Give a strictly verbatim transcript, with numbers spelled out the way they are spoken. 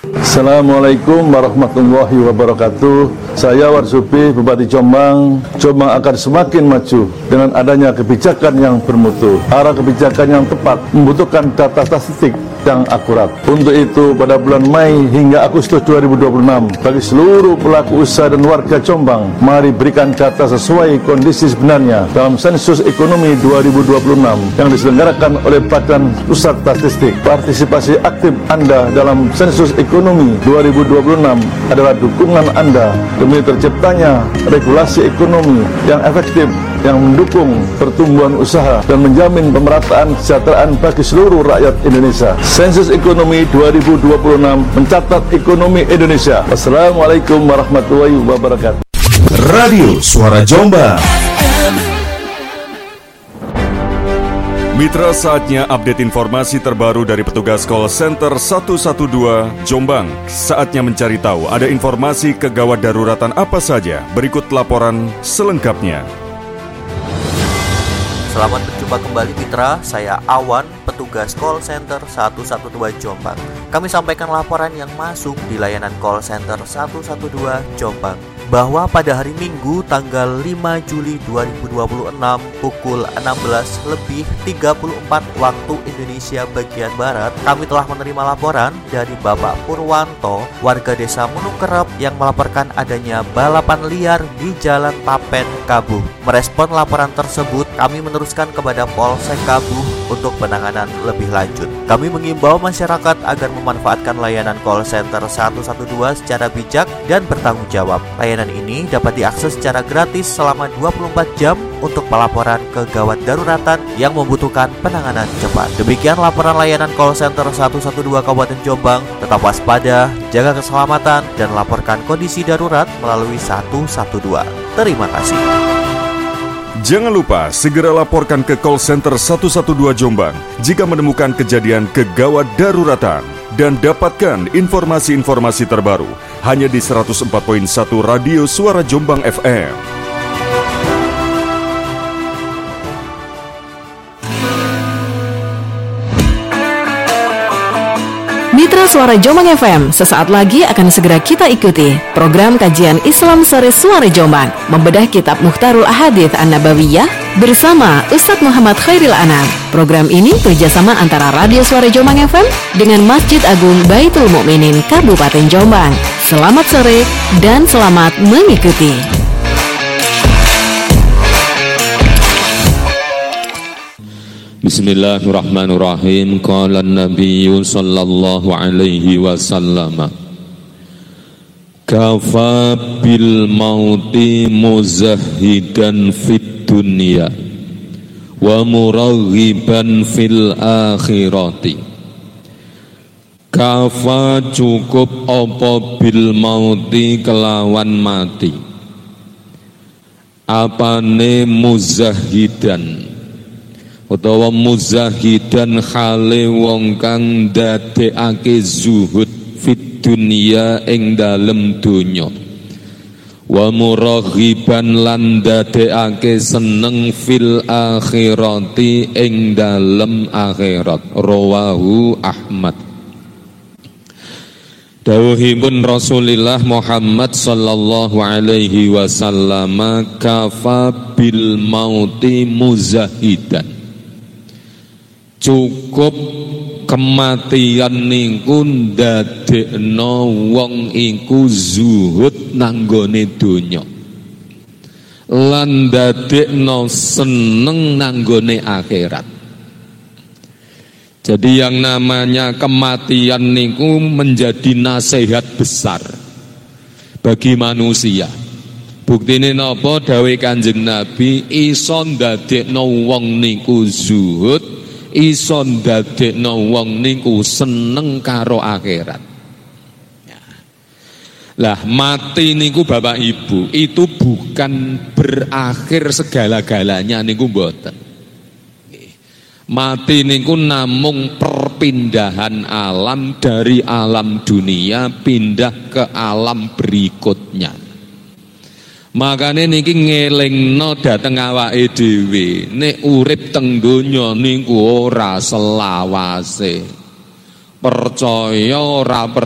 Assalamualaikum warahmatullahi wabarakatuh. Saya Warsupi, Bupati Jombang. Jombang akan semakin maju dengan adanya kebijakan yang bermutu. Arah kebijakan yang tepat membutuhkan data statistik yang akurat. Untuk itu, pada bulan Mei hingga Agustus dua ribu dua puluh enam, bagi seluruh pelaku usaha dan warga Jombang, mari berikan data sesuai kondisi sebenarnya dalam sensus ekonomi dua ribu dua puluh enam yang diselenggarakan oleh Badan Pusat Statistik. Partisipasi aktif Anda dalam sensus ekonomi dua ribu dua puluh enam adalah dukungan Anda demi terciptanya regulasi ekonomi yang efektif, yang mendukung pertumbuhan usaha dan menjamin pemerataan kesejahteraan bagi seluruh rakyat Indonesia. Sensus Ekonomi dua ribu dua puluh enam mencatat ekonomi Indonesia. Wassalamualaikum warahmatullahi wabarakatuh. Radio Suara Jombang. Mitra, saatnya update informasi terbaru dari petugas call center seratus dua belas Jombang. Saatnya mencari tahu ada informasi kegawat daruratan apa saja. Berikut laporan selengkapnya. Selamat berjumpa kembali mitra, saya Awan, petugas call center seratus dua belas Jombang. Kami sampaikan laporan yang masuk di layanan call center seratus dua belas Jombang, bahwa pada hari Minggu tanggal lima Juli dua ribu dua puluh enam pukul enam belas lebih tiga puluh empat waktu Indonesia bagian Barat, kami telah menerima laporan dari Bapak Purwanto, warga desa Menukerep, yang melaporkan adanya balapan liar di Jalan Papen, Kabuh. Merespon laporan tersebut, kami meneruskan kepada Polsek Kabuh untuk penanganan lebih lanjut. Kami mengimbau masyarakat agar memanfaatkan layanan call center seratus dua belas secara bijak dan bertanggung jawab. Layanan ini dapat diakses secara gratis selama dua puluh empat jam untuk pelaporan kegawat daruratan yang membutuhkan penanganan cepat. Demikian laporan layanan call center seratus dua belas Kabupaten Jombang. Tetap waspada, jaga keselamatan, dan laporkan kondisi darurat melalui seratus dua belas. Terima kasih. Jangan lupa segera laporkan ke call center seratus dua belas Jombang jika menemukan kejadian kegawat daruratan, dan dapatkan informasi-informasi terbaru hanya di seratus empat koma satu Radio Suara Jombang F M. Mitra Suara Jombang F M, sesaat lagi akan segera kita ikuti program kajian Islam Sore Suara Jombang, membedah kitab Mukhtarul Ahadits An-Nabawiyah bersama Ustadz Muhammad Khairil Anam. Program ini kerjasama antara Radio Suara Jombang F M dengan Masjid Agung Baitul Mukminin Kabupaten Jombang. Selamat sore dan selamat mengikuti. Bismillahirrahmanirrahim. Qala an-nabiyyu sallallahu alaihi wasallam, kafa bil mauti muzahhidan fid dunya wa muraghiban fil akhirati. Kafa cukup apa bil mauti kelawan mati, apane muzahhidan utawa muzahidan khale wong kang ndadekake zuhud fit dunya ing dalem donya, wa muraghiban lan ndadekake seneng fil akhirati ing dalem akhirat. Rawahu Ahmad. Dawuhipun Rasulullah Muhammad sallallahu alaihi wasallam, kafa bil mauti muzahidan, cukup kematian niku ndadekno wong iku zuhud nanggone donya lan ndadekno seneng nanggone akhirat. Jadi yang namanya kematian niku menjadi nasihat besar bagi manusia. Buktine napa? Dawuh Kanjeng Nabi, iso ndadekno wong niku zuhud, iso ndadekno wong niku seneng karo akhirat. Ya. Lah mati niku Bapak Ibu itu bukan berakhir segala-galanya niku mboten. Mati niku namung perpindahan alam dari alam dunia pindah ke alam berikutnya. Makane niki ngelingno dhateng awake dhewe, nek urip teng donya niku ora selawase. Percaya ora percaya